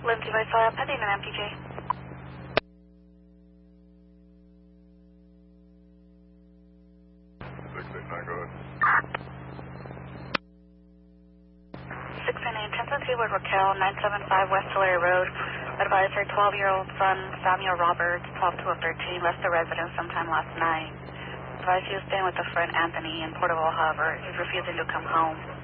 Lindsay Visoya, pending an MPJ. 689, go ahead. 698, 10 Wood Raquel, 975 West Tulare Road. Advised her 12-year-old son, Samuel Roberts, 12 to 13, left the residence sometime last night. Advised he was staying with a friend, Anthony, in Porterville, however, he's refusing to come home.